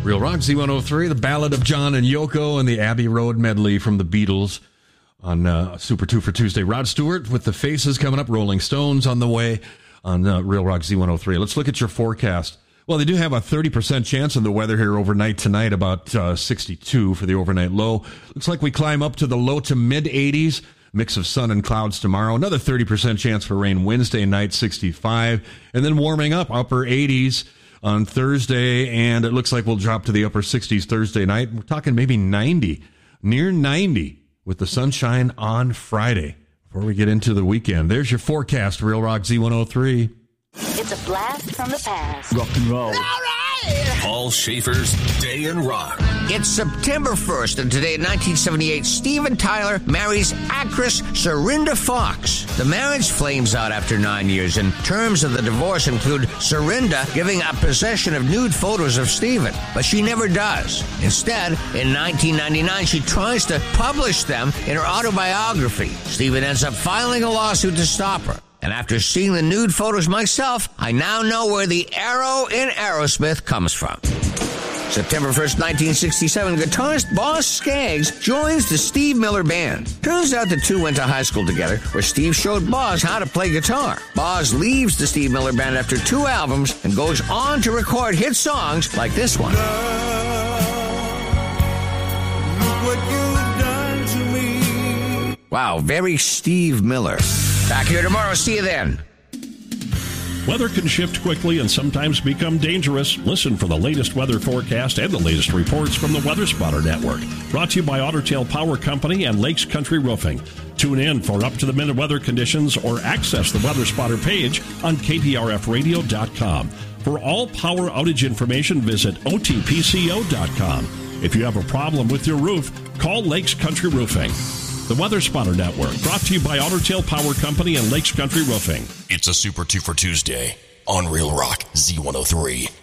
Real Rock Z103, the Ballad of John and Yoko, and the Abbey Road medley from the Beatles on Super 2 for Tuesday. Rod Stewart with The Faces coming up, Rolling Stones on the way on Real Rock Z103. Let's look at your forecast. Well, they do have a 30% chance of the weather here overnight tonight, about 62 for the overnight low. Looks like we climb up to the low to mid 80s. Mix of sun and clouds tomorrow. Another 30% chance for rain Wednesday night, 65. And then warming up, upper 80s on Thursday. And it looks like we'll drop to the upper 60s Thursday night. We're talking maybe 90, near 90 with the sunshine on Friday before we get into the weekend. There's your forecast, Real Rock Z103. It's a blast from the past. Rock and roll. All right. Paul Schaefer's Day in Rock. It's September 1st, and today in 1978, Steven Tyler marries actress Serinda Fox. The marriage flames out after 9 years, and terms of the divorce include Serinda giving up possession of nude photos of Steven, but she never does. Instead, in 1999, she tries to publish them in her autobiography. Steven ends up filing a lawsuit to stop her. And after seeing the nude photos myself, I now know where the arrow in Aerosmith comes from. September 1st, 1967, guitarist Boz Scaggs joins the Steve Miller Band. Turns out the two went to high school together, where Steve showed Boz how to play guitar. Boz leaves the Steve Miller Band after 2 albums and goes on to record hit songs like this one. Look what you've done to me. Wow, very Steve Miller. Back here tomorrow. See you then. Weather can shift quickly and sometimes become dangerous. Listen for the latest weather forecast and the latest reports from the Weather Spotter Network. Brought to you by Otter Tail Power Company and Lakes Country Roofing. Tune in for up-to-the-minute weather conditions or access the Weather Spotter page on KPRFradio.com. For all power outage information, visit OTPCO.com. If you have a problem with your roof, call Lakes Country Roofing. The Weather Spotter Network, brought to you by Otter Tail Power Company and Lakes Country Roofing. It's a Super 2 for Tuesday on Real Rock Z103.